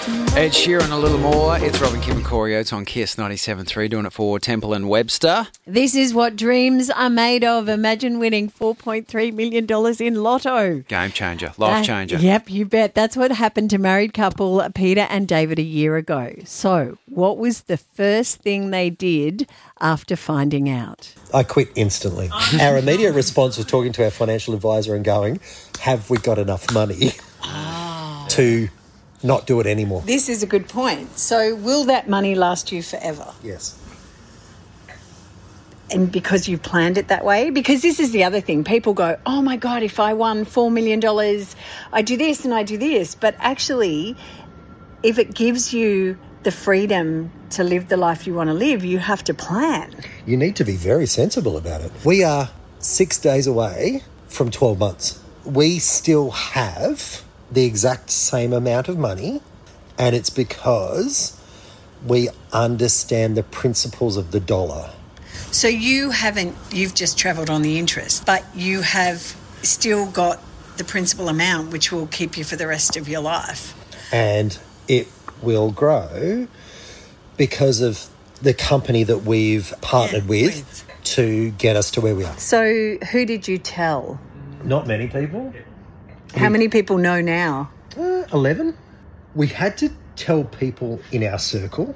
Ed Sheeran, a little more. It's Robin, Kim and Corey Oates on KISS 97.3, doing it for Temple and Webster. This is what dreams are made of. Imagine winning $4.3 million in lotto. Game changer, life changer. Yep, you bet. That's what happened to married couple Peter and David a year ago. So what was the first thing they did after finding out? I quit instantly. Our immediate response was talking to our financial advisor and going, have we got enough money to not do it anymore? This is a good point. So will that money last you forever? Yes. And because you've planned it that way? Because this is the other thing. People go, oh, my God, if I won $4 million, I do this and I do this. But actually, if it gives you the freedom to live the life you want to live, you have to plan. You need to be very sensible about it. We are 6 days away from 12 months. We still have the exact same amount of money, and it's because we understand the principles of the dollar. So you've just travelled on the interest, but you have still got the principal amount, which will keep you for the rest of your life. And it will grow because of the company that we've partnered with to get us to where we are. So who did you tell? Not many people. How many people know now? 11. We had to tell people in our circle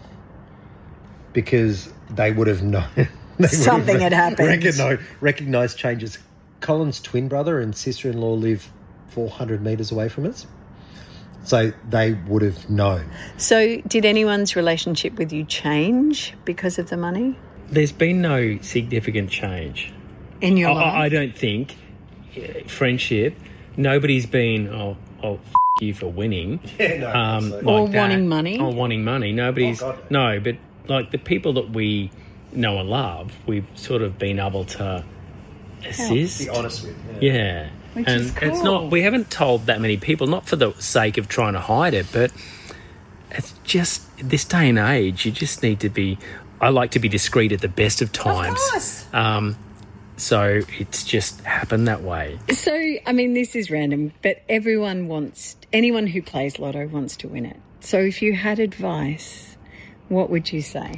because they would have known. Something had happened. Recognised changes. Colin's twin brother and sister-in-law live 400 metres away from us. So they would have known. So did anyone's relationship with you change because of the money? There's been no significant change. In your life? I don't think. Friendship, nobody's been, f*** you for winning. Yeah, no. Like or that. wanting money. Or wanting money. Nobody's... Oh, God. No, but like the people that we know and love, we've sort of been able to assist. Be honest with. Yeah. Which and is cool. it's not, we haven't told that many people, not for the sake of trying to hide it, but it's just this day and age, you just need to be, I like to be discreet at the best of times. Of course. So it's just happened that way. So, I mean, this is random, but anyone who plays lotto wants to win it. So if you had advice, what would you say?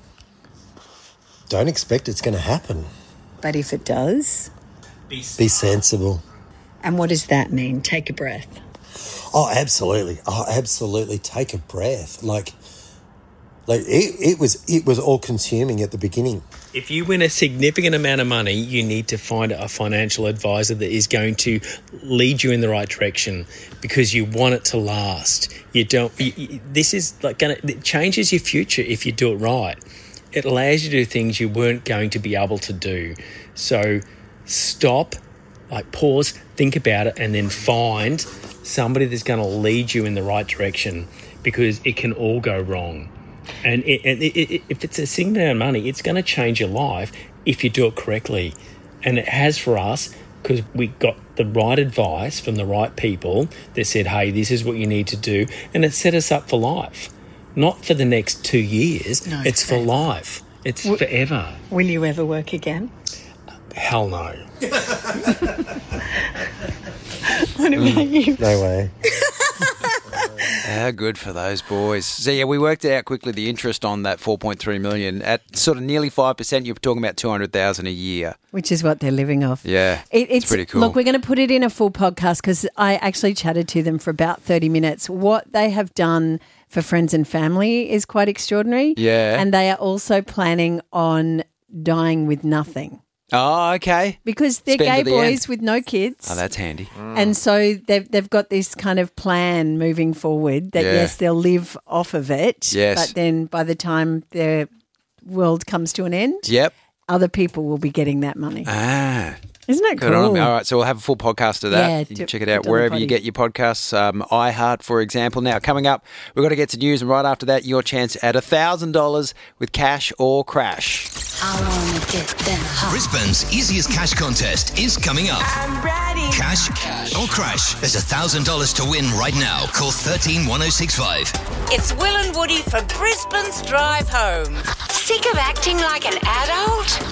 Don't expect it's going to happen. But if it does? Be sensible. And what does that mean? Take a breath. Oh, absolutely. Take a breath. Like it was all consuming at the beginning. If you win a significant amount of money, you need to find a financial advisor that is going to lead you in the right direction because you want it to last. You don't. This is like it changes your future if you do it right. It allows you to do things you weren't going to be able to do. So stop, pause, think about it, and then find somebody that's going to lead you in the right direction because it can all go wrong. And if it's a significant amount of money, it's going to change your life if you do it correctly. And it has for us because we got the right advice from the right people that said, hey, this is what you need to do. And it set us up for life. Not for the next 2 years. No, it's for life. It's forever. Will you ever work again? Hell no. What about you? No way. How good for those boys. So, yeah, we worked out quickly the interest on that $4.3 million. At sort of nearly 5%, you're talking about $200,000 a year. Which is what they're living off. Yeah, it's pretty cool. Look, we're going to put it in a full podcast because I actually chatted to them for about 30 minutes. What they have done for friends and family is quite extraordinary. Yeah. And they are also planning on dying with nothing. Oh, okay. Because they're gay boys with no kids. Oh, that's handy. And so they've got this kind of plan moving forward that, yes, they'll live off of it. Yes. But then by the time their world comes to an end, other people will be getting that money. Ah. Isn't that Good cool? on 'em. All right, so we'll have a full podcast of that. Yeah, you can check it out wherever you get your podcasts. iHeart, for example. Now, coming up, we've got to get to news, and right after that, your chance at $1,000 with Cash or Crash. I wanna get that hot. Brisbane's easiest cash contest is coming up. I'm ready. Cash or Crash. There's $1,000 to win right now. Call 131065. It's Will and Woody for Brisbane's Drive Home. Sick of acting like an adult?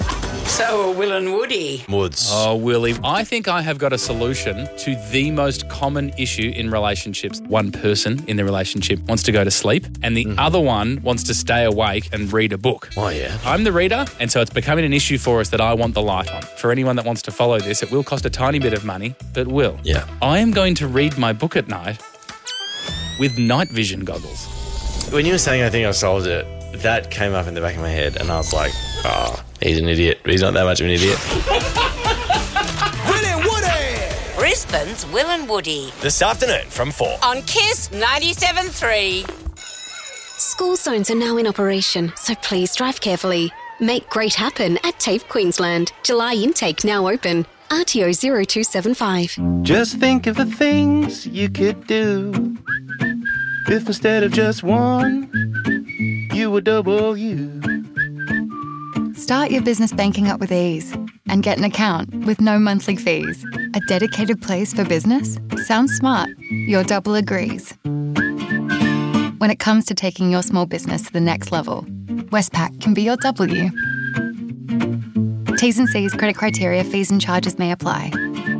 So, Will and Woody. Woods. Oh, Willie, I think I have got a solution to the most common issue in relationships. One person in the relationship wants to go to sleep and the other one wants to stay awake and read a book. Oh, yeah. I'm the reader, and so it's becoming an issue for us that I want the light on. For anyone that wants to follow this, it will cost a tiny bit of money, but will. Yeah. I am going to read my book at night with night vision goggles. When you were saying I think I solved it, that came up in the back of my head and I was like, he's an idiot. He's not that much of an idiot. Will and Woody. Brisbane's Will and Woody. This afternoon from 4. On Kiss 97.3. School zones are now in operation, so please drive carefully. Make great happen at TAFE Queensland. July intake now open. RTO 0275. Just think of the things you could do if instead of just one, you were double you. Start your business banking up with ease and get an account with no monthly fees. A dedicated place for business? Sounds smart. Your double agrees. When it comes to taking your small business to the next level, Westpac can be your W. T's and C's, credit criteria, fees and charges may apply.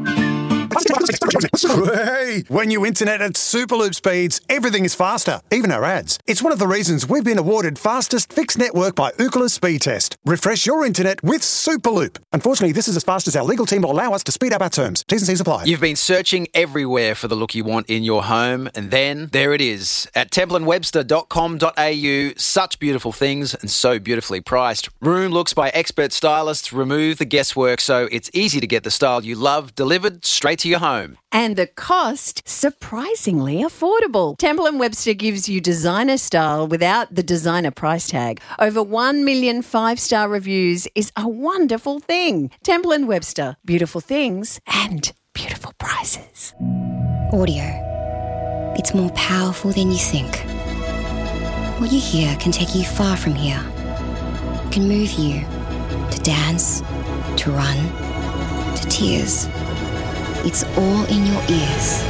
Hey, when you internet at Superloop speeds, everything is faster, even our ads. It's one of the reasons we've been awarded fastest fixed network by Ookla Speed Test. Refresh your internet with Superloop. Unfortunately, this is as fast as our legal team will allow us to speed up our terms. T's and C's apply. You've been searching everywhere for the look you want in your home, and then there it is. At templandwebster.com.au, such beautiful things and so beautifully priced. Room looks by expert stylists remove the guesswork, so it's easy to get the style you love delivered straight to your home. And the cost, surprisingly affordable. Temple & Webster gives you designer style without the designer price tag. Over 1 million 5-star reviews is a wonderful thing. Temple & Webster, beautiful things and beautiful prices. Audio. It's more powerful than you think. What you hear can take you far from here. It can move you to dance, to run, to tears. It's all in your ears.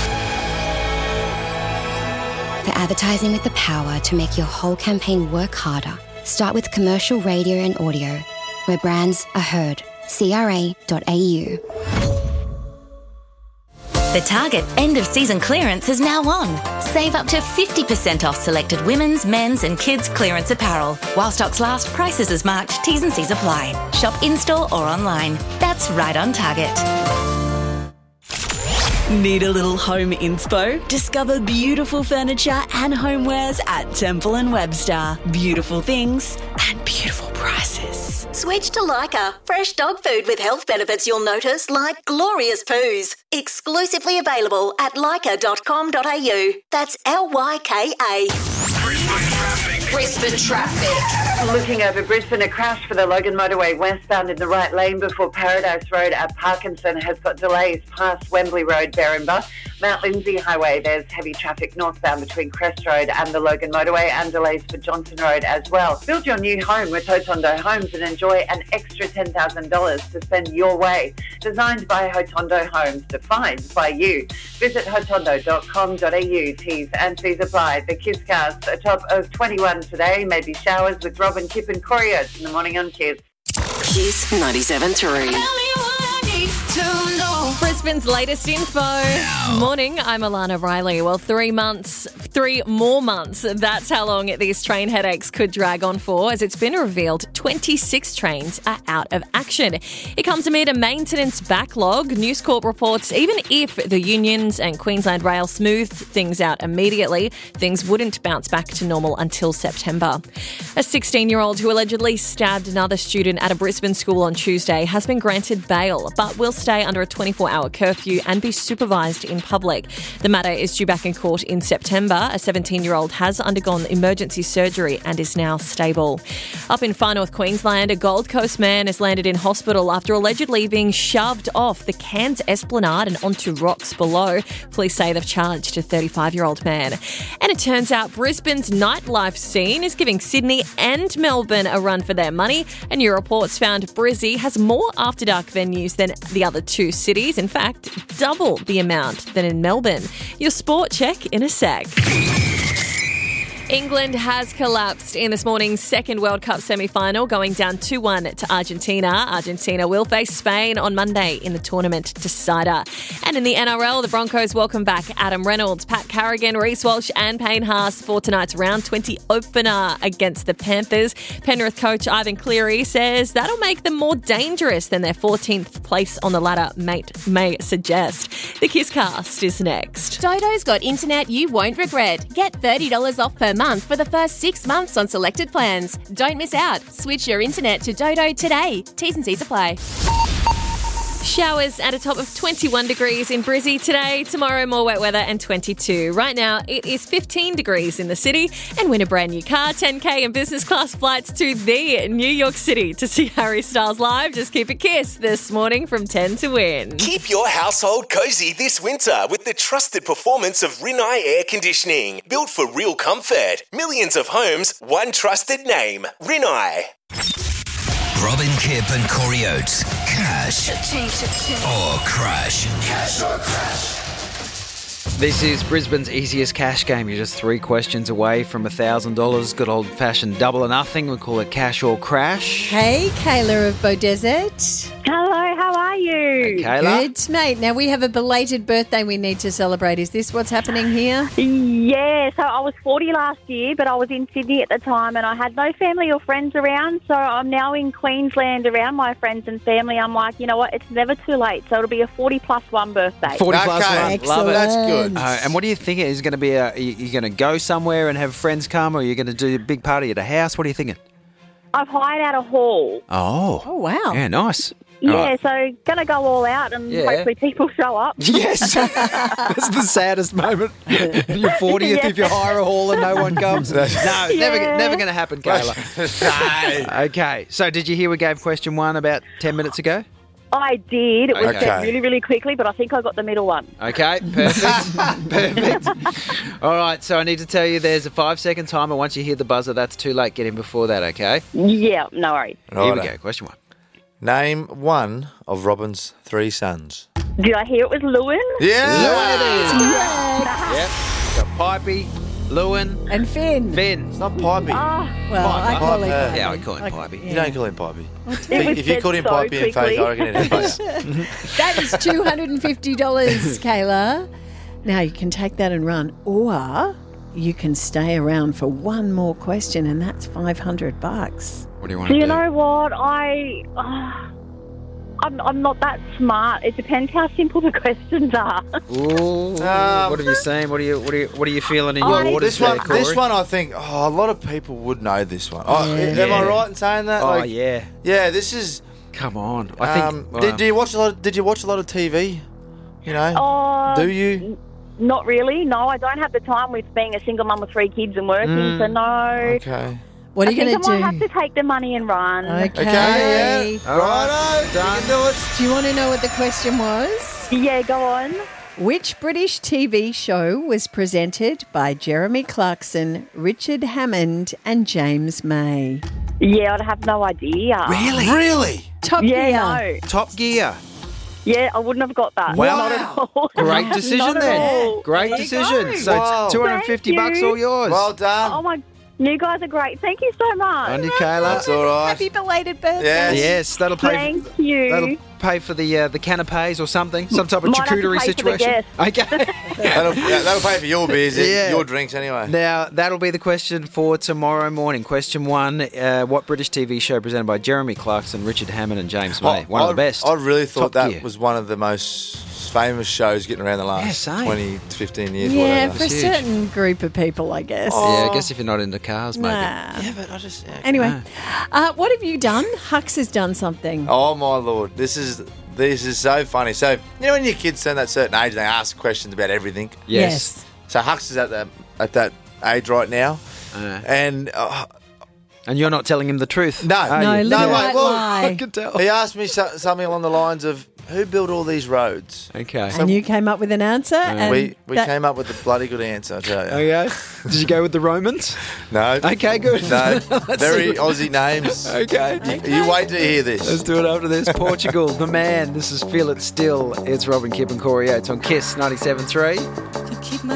For advertising with the power to make your whole campaign work harder, start with commercial radio and audio, where brands are heard. CRA.au. The Target end-of-season clearance is now on. Save up to 50% off selected women's, men's and kids' clearance apparel. While stocks last, prices as marked, T's and C's apply. Shop in-store or online. That's right on Target. Need a little home inspo? Discover beautiful furniture and homewares at Temple & Webster. Beautiful things and beautiful prices. Switch to Lyca. Fresh dog food with health benefits you'll notice, like glorious poos. Exclusively available at lyca.com.au. That's LYKA. Brisbane traffic. Looking over Brisbane, a crash for the Logan Motorway westbound in the right lane before Paradise Road at Parkinson has got delays past Wembley Road, Berrinba. Mount Lindsay Highway, there's heavy traffic northbound between Crest Road and the Logan Motorway, and delays for Johnson Road as well. Build your new home with Hotondo Homes and enjoy an extra $10,000 to send your way. Designed by Hotondo Homes, defined by you. Visit hotondo.com.au. T's and C's apply. The Kisscast, a top of 21 today, maybe showers with Robin, Kip and Corey Oates in the morning on Kiss. Kiss 97.3. Brisbane's latest info. Morning, I'm Alana Riley. Well, 3 more months. That's how long these train headaches could drag on for, as it's been revealed 26 trains are out of action. It comes amid a maintenance backlog. News Corp reports even if the unions and Queensland Rail smoothed things out immediately, things wouldn't bounce back to normal until September. A 16-year-old who allegedly stabbed another student at a Brisbane school on Tuesday has been granted bail, but will stay under a 24-hour curfew and be supervised in public. The matter is due back in court in September. A 17-year-old has undergone emergency surgery and is now stable. Up in far north Queensland, a Gold Coast man has landed in hospital after allegedly being shoved off the Cairns Esplanade and onto rocks below. Police say they've charged a 35-year-old man. And it turns out Brisbane's nightlife scene is giving Sydney and Melbourne a run for their money. A new report's found Brizzy has more after-dark venues than the other two cities. In fact, double the amount than in Melbourne. Your sport check in a sec. England has collapsed in this morning's second World Cup semi-final, going down 2-1 to Argentina. Argentina will face Spain on Monday in the tournament decider. And in the NRL, the Broncos welcome back Adam Reynolds, Pat Carrigan, Reece Walsh and Payne Haas for tonight's round 20 opener against the Panthers. Penrith coach Ivan Cleary says that'll make them more dangerous than their 14th place on the ladder may suggest. The Kisscast is next. Dodo's got internet you won't regret. Get $30 off per month for the first 6 months on selected plans. Don't miss out. Switch your internet to Dodo today. T's and C's apply. Showers at a top of 21 degrees in Brizzy today. Tomorrow, more wet weather and 22. Right now, it is 15 degrees in the city. And win a brand new car, 10K and business class flights to the New York City to see Harry Styles live. Just keep it Kiss this morning from 10 to win. Keep your household cozy this winter with the trusted performance of Rinnai Air Conditioning. Built for real comfort. Millions of homes, one trusted name. Rinnai. Robin Kipp and Corey Oates. Cash or crash. Cash or crash. This is Brisbane's easiest cash game. You're just 3 questions away from $1,000. Good old-fashioned double or nothing. We call it cash or crash. Hey, Kayla of Beaudesert. Hello, how are you? Hey, Kayla. Good, mate. Now, we have a belated birthday we need to celebrate. Is this what's happening here? Yeah, so I was 40 last year, but I was in Sydney at the time and I had no family or friends around, so I'm now in Queensland around my friends and family. I'm like, you know what, it's never too late, so it'll be a 40 plus 1 birthday. 40 plus one. Excellent. Love it. That's good. And what do you think it is going to be? Are you going to go somewhere and have friends come, or are you going to do a big party at a house? What are you thinking? I've hired out a hall. Oh, wow. Yeah, nice. Yeah, All right. so going to go all out and Yeah. hopefully people show up. Yes. That's the saddest moment. Your 40th Yeah. if you hire a hall and no one comes. No, Yeah. never going to happen, Kayla. Okay, so did you hear we gave question 1 about 10 minutes ago? I did. It was Okay. said really, really quickly, but I think I got the middle one. Okay, perfect. Perfect. All right, so I need to tell you there's a 5-second timer. Once you hear the buzzer, that's too late. Get in before that, okay? Yeah, no worries. Here we Righto. go. Question 1. Name one of Robin's 3 sons. Did I hear it was Lewin? Yeah. Lewin it is. Yep. Got Pipey, Lewin, And Finn. Finn. It's not Pipey. Well, I call him Pipey. Yeah, I call him Pipey. You don't call him Pipey. It was If you said called him so Pipey in quickly. face, I reckon it'd hit you. That is $250, Kayla. Now, you can take that and run, or you can stay around for one more question, and that's $500. What do you want Do to you do? know what? I'm not that smart. It depends how simple the questions are. Ooh, what have you seen? What are you feeling in your waters This one, there, Corey? this one, I think a lot of people would know this one. Oh, Yeah. Am I right in saying that? Oh, yeah. Yeah, this is. Come on. I think. Did you watch a lot? Did you watch a lot of TV? You know. Do you? Not really. No, I don't have the time with being a single mum with 3 kids and working, so no. Okay. What are you I going think I to might do? have to take the money and run. Okay. Yeah. All right. Done. You can do it. Do you want to know what the question was? Yeah, go on. Which British TV show was presented by Jeremy Clarkson, Richard Hammond, and James May? Yeah, I'd have no idea. Really? Top Yeah, Gear. no. Top Gear. Yeah, I wouldn't have got that. Wow. Not at all. Great decision Not at then. all. Great There you decision. go. So Wow. it's $250 Thank you. all yours. Well done. Oh my, you guys are great. Thank you so much. On you, Kayla. That's all right. Happy belated birthday. Yes. Yes, that'll pay. Thank you. That'll pay for the canapes or something. Some type of Might have to charcuterie pay for the situation. guests. Okay. That'll pay for your beers, Yeah. your drinks anyway. Now, that'll be the question for tomorrow morning. Question 1, what British TV show presented by Jeremy Clarkson, Richard Hammond and James May? One of the best. I really thought Top that Gear. was one of the most famous shows getting around the last same. 20 to 15 years. Yeah, whatever. for a huge. certain group of people, I guess. Yeah, I guess if you're not into cars, maybe. Nah. Yeah, but I just. Yeah. Anyway, what have you done? Hux has done something. Oh my lord, this is so funny. So you know when your kids turn that certain age, they ask questions about everything. Yes. So Hux is at that age right now, and And you're not telling him the truth. no, are No, you? live no, that wait, well, lie. I can tell. he asked me something along the lines of, "Who built all these roads?" Okay. And you came up with an answer. And we that- came up with a bloody good answer, I tell you. Okay. Did you go with the Romans? No. Okay, good. No, Let's very see. Aussie names. Okay. You wait to hear this. Let's do it after this. Portugal, the man. This is Feel It Still. It's Robin Kipp and Corey Oates on KISS 97.3.